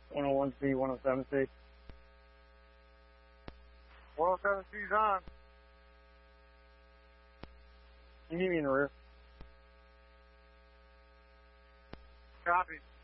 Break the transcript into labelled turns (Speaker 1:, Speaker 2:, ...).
Speaker 1: 101C, 107C.
Speaker 2: 107C's on.
Speaker 1: You need me in the rear.
Speaker 2: Copy.